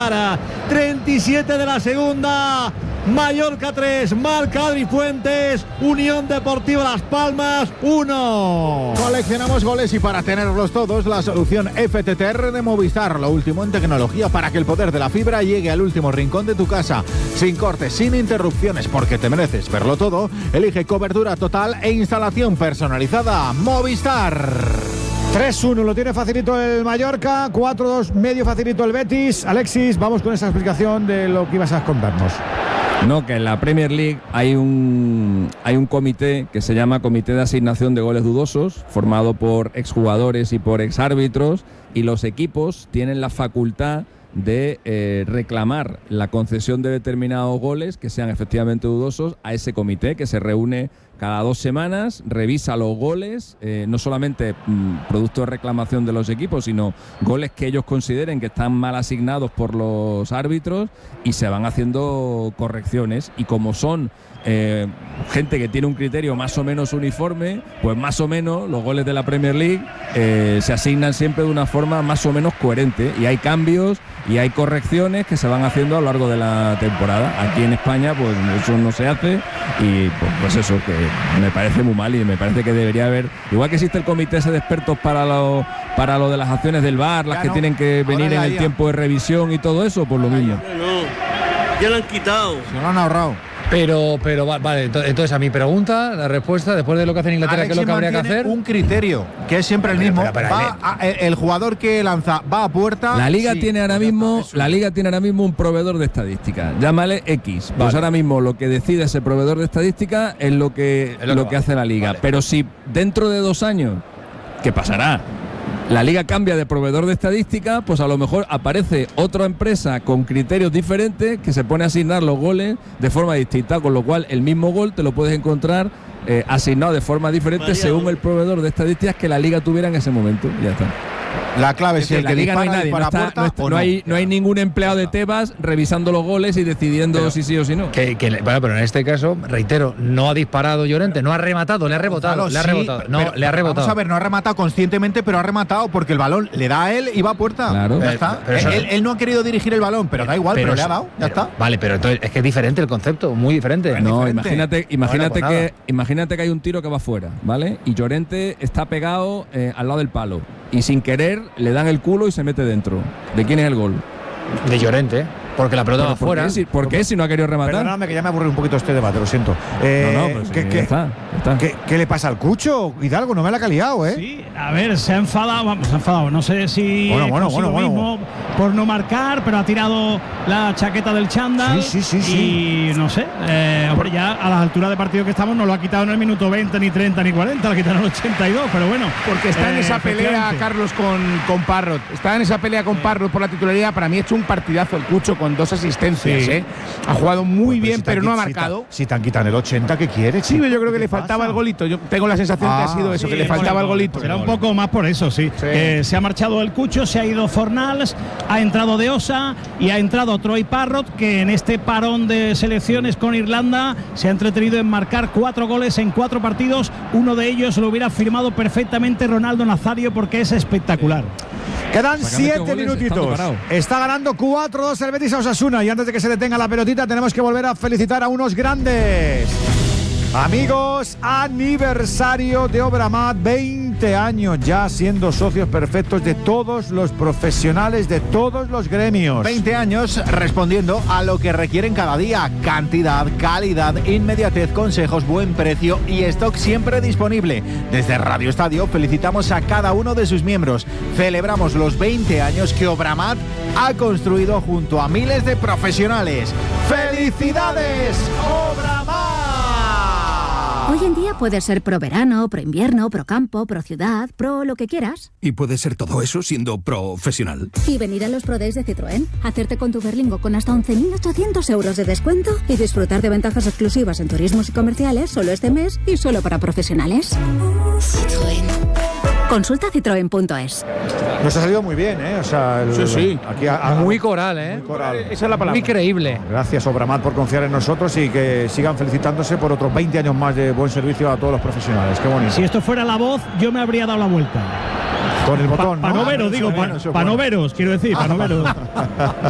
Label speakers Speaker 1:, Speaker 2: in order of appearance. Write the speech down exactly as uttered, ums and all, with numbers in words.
Speaker 1: treinta y siete de la segunda, Mallorca tres, marca Adri Fuentes, Unión Deportiva Las Palmas uno.
Speaker 2: Coleccionamos goles y para tenerlos todos, la solución F T T R de Movistar, lo último en tecnología para que el poder de la fibra llegue al último rincón de tu casa, sin cortes, sin interrupciones, porque te mereces verlo todo. Elige cobertura total e instalación personalizada. Movistar.
Speaker 3: tres uno, lo tiene facilito el Mallorca, cuatro dos, medio facilito el Betis. Alexis, vamos con esa explicación de lo que ibas a contarnos.
Speaker 4: No, que en la Premier League hay un, hay un comité que se llama Comité de Asignación de Goles Dudosos, formado por exjugadores y por exárbitros, y los equipos tienen la facultad de eh, reclamar la concesión de determinados goles que sean efectivamente dudosos a ese comité, que se reúne cada dos semanas, revisa los goles, eh, no solamente mmm, producto de reclamación de los equipos, sino goles que ellos consideren que están mal asignados por los árbitros, y se van haciendo correcciones. Y como son eh, gente que tiene un criterio más o menos uniforme, pues más o menos los goles de la Premier League eh, se asignan siempre de una forma más o menos coherente, y hay cambios y hay correcciones que se van haciendo a lo largo de la temporada. Aquí en España pues eso no se hace, y pues, pues eso, que me parece muy mal, y me parece que debería haber, igual que existe el comité ese de expertos para lo, para lo de las acciones del V A R, las ya que no, tienen que venir en el ya. tiempo de revisión y todo eso, pues lo mismo.
Speaker 5: No, ya lo han quitado.
Speaker 2: Se lo han ahorrado.
Speaker 6: Pero, pero vale, entonces a mi pregunta, la respuesta, después de lo que hace en Inglaterra, ¿qué es lo que habría que hacer?
Speaker 2: Un criterio, que es siempre el mismo. Pero, pero, pero, va a, el jugador que lanza va a puerta.
Speaker 4: La liga
Speaker 2: sí,
Speaker 4: tiene ahora mismo, la liga tiene ahora mismo un proveedor de estadística. Llámale X. Vale. Pues ahora mismo lo que decide ese proveedor de estadística es lo que, es lo, lo que, que hace la liga. Vale. Pero si dentro de dos años, ¿qué pasará? La liga cambia de proveedor de estadística, pues a lo mejor aparece otra empresa con criterios diferentes que se pone a asignar los goles de forma distinta, con lo cual el mismo gol te lo puedes encontrar eh, asignado de forma diferente María, según el proveedor de estadísticas que la liga tuviera en ese momento. Ya está.
Speaker 2: La clave es si el que
Speaker 4: liga
Speaker 2: dispara,
Speaker 4: no hay nadie,
Speaker 2: dispara
Speaker 4: no, está,
Speaker 2: puerta,
Speaker 4: no, está,
Speaker 2: no,
Speaker 4: no hay, no hay ningún empleado de Tebas revisando los goles y decidiendo pero, si sí o si no.
Speaker 6: Que, que, bueno, pero en este caso, reitero, no ha disparado Llorente, no ha rematado, le ha rebotado,
Speaker 2: Gonzalo,
Speaker 6: le ha
Speaker 2: sí,
Speaker 6: rebotado, no,
Speaker 2: pero,
Speaker 6: le ha rebotado.
Speaker 2: Vamos a ver, no ha rematado conscientemente, pero ha rematado porque el balón le da a él y va a puerta.
Speaker 4: Claro.
Speaker 2: Ya está.
Speaker 6: Pero, pero
Speaker 2: él, él no ha querido dirigir el balón, pero da igual, pero, pero le ha dado, ya
Speaker 6: pero,
Speaker 2: está.
Speaker 6: Vale, pero entonces es que es diferente el concepto, muy diferente.
Speaker 4: No,
Speaker 2: diferente.
Speaker 4: imagínate, imagínate
Speaker 6: bueno, pues
Speaker 4: que imagínate que hay un tiro que va fuera, ¿vale? Y Llorente está pegado eh, al lado del palo, y sin querer le dan el culo y se mete dentro. ¿De quién es el gol?
Speaker 6: De Llorente, porque la pelota va
Speaker 4: ¿Por
Speaker 6: fuera.
Speaker 4: Qué, si, ¿Por qué si no ha querido rematar?
Speaker 3: Perdóname que ya me aburre un poquito este debate, lo siento. Eh,
Speaker 4: no, no, pero
Speaker 3: ¿qué,
Speaker 4: sí,
Speaker 3: qué,
Speaker 4: ya está, ya está.
Speaker 3: ¿qué, ¿Qué le pasa al Cucho? Hidalgo, no me la ha liado, ¿eh?
Speaker 1: Sí, a ver, se ha enfadado, vamos, se ha enfadado. No sé si
Speaker 3: bueno, bueno, bueno,
Speaker 1: bueno, mismo
Speaker 3: bueno.
Speaker 1: por no marcar, pero ha tirado la chaqueta del chándal.
Speaker 3: Sí, sí, sí,
Speaker 1: y
Speaker 3: sí.
Speaker 1: no sé, eh, hombre, ya a las alturas de partido que estamos no lo ha quitado en el minuto veinte, ni treinta, ni cuarenta, lo ha quitado en el ochenta y dos, pero bueno.
Speaker 7: Porque está
Speaker 1: eh,
Speaker 7: en esa pelea, Carlos, con, con Parrot. Está en esa pelea con Parrot por la titularidad. Para mí ha hecho un partidazo el Cucho con dos asistencias, sí. ¿eh? Ha jugado muy pues, bien, si pero no ha marcado.
Speaker 3: Si te han quitado el ochenta, ¿qué quieres?
Speaker 7: Sí, yo creo que le faltaba
Speaker 3: pasa?
Speaker 7: el golito. Yo tengo la sensación ah, que ha sido eso, sí, que le faltaba el golito.
Speaker 1: Será un poco más por eso, sí. sí. Eh, se ha marchado el Cucho, se ha ido Fornals, ha entrado De Osa y ha entrado Troy Parrott, que en este parón de selecciones con Irlanda se ha entretenido en marcar cuatro goles en cuatro partidos. Uno de ellos lo hubiera firmado perfectamente Ronaldo Nazario, porque es espectacular.
Speaker 3: Quedan siete minutitos. Está ganando cuatro dos el Betis a Osasuna, y antes de que se detenga la pelotita tenemos que volver a felicitar a unos grandes. Amigos, aniversario de Obramat, veinte años ya siendo socios perfectos de todos los profesionales de todos los gremios.
Speaker 2: veinte años respondiendo a lo que requieren cada día: cantidad, calidad, inmediatez, consejos, buen precio y stock siempre disponible. Desde Radio Estadio felicitamos a cada uno de sus miembros. Celebramos los veinte años que Obramat ha construido junto a miles de profesionales. ¡Felicidades, Obramat!
Speaker 8: Hoy en día puedes ser pro verano, pro invierno, pro campo, pro ciudad, pro lo que quieras.
Speaker 9: Y puedes ser todo eso siendo profesional.
Speaker 8: Y venir a los Pro Days de Citroën, hacerte con tu Berlingo con hasta once mil ochocientos euros de descuento y disfrutar de ventajas exclusivas en turismos y comerciales solo este mes y solo para profesionales. Citroën. Consulta citroen punto es.
Speaker 3: Nos ha salido muy bien, ¿eh? O sea, el,
Speaker 6: sí, sí.
Speaker 3: Aquí a, a,
Speaker 6: muy coral, ¿eh?
Speaker 3: Muy coral.
Speaker 6: Esa es la palabra. Muy creíble.
Speaker 3: Gracias, Obramat, por confiar en nosotros y que sigan felicitándose por otros veinte años más de buen servicio a todos los profesionales. Qué bonito.
Speaker 1: Si esto fuera La Voz, yo me habría dado la vuelta.
Speaker 3: Con el botón,
Speaker 1: pa,
Speaker 3: ¿no?
Speaker 1: Para no veros, digo, para pa no veros, quiero decir, para no veros.